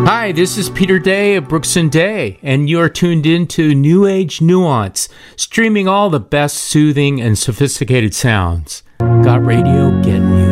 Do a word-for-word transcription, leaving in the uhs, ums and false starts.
Hi, this is Peter Day of Brooks and Day, and you're tuned in to New Age Nuance, streaming all the best soothing and sophisticated sounds. Got radio? Get music.